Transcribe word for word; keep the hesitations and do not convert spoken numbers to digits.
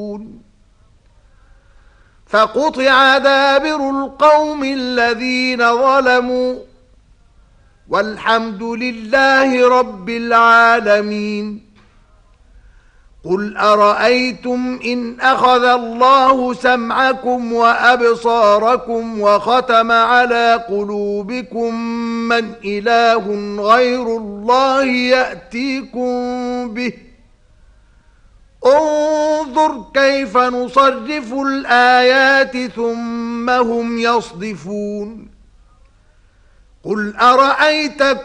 فقطع دابر القوم الذين ظلموا والحمد لله رب العالمين. قل أرأيتم إن أخذ الله سمعكم وأبصاركم وختم على قلوبكم من إله غير الله يأتيكم به؟ انظر كيف نصرف الآيات ثم هم يصدفون. قل أرأيتكم